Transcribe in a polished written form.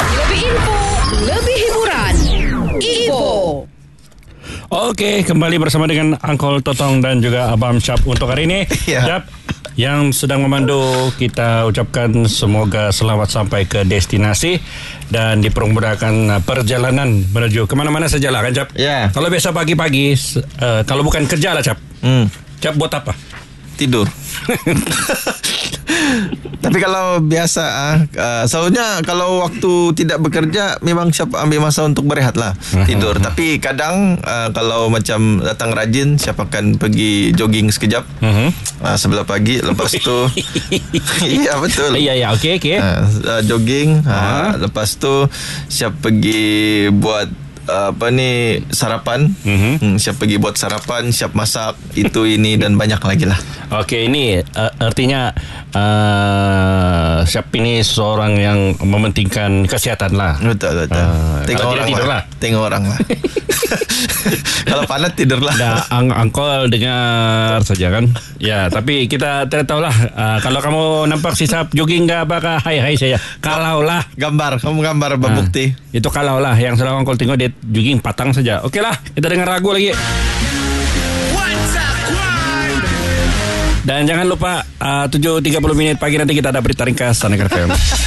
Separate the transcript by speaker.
Speaker 1: Lebih info, lebih hiburan. Ipo.
Speaker 2: Okey, kembali bersama dengan Uncle Totong dan juga Abang Syap untuk hari ini.
Speaker 3: Ya.
Speaker 2: Syap, yang sedang memandu, kita ucapkan semoga selamat sampai ke destinasi dan dipermudahkan perjalanan menuju ke mana-mana sajalah kan, Syap?
Speaker 3: Ya.
Speaker 2: Kalau biasa pagi-pagi, kalau bukan kerja lah, Syap. Syap buat apa?
Speaker 3: Tidur. Tapi kalau biasa soalnya kalau waktu tidak bekerja memang siap ambil masa untuk berehat lah, tidur. Tapi kadang kalau macam datang rajin, siap akan pergi jogging sekejap sebelah pagi. Lepas tu iya betul.
Speaker 2: Iya, okey.
Speaker 3: Jogging, lepas tu siap pergi buat sarapan. Siap pergi buat sarapan, siap masak itu ini dan banyak lagi lah.
Speaker 2: Okey, ini artinya Syap ini seorang yang mementingkan kesihatan lah.
Speaker 3: Betul. Tengok orang lah. Tengok orang lah. Kalau panas tidurlah.
Speaker 2: Angkol dengar saja kan. Ya, tapi kita tidak tahulah. Kalau kamu nampak si Syap jogging ke apakah, hai saya. Kalau lah
Speaker 3: Kamu gambar berbukti.
Speaker 2: Itu kalau lah yang sedang Angkol tengok dia jogging patang saja. Okey lah, kita dengar lagu lagi. Dan jangan lupa 7.30 pagi nanti kita ada berita ringkas Tanah FM.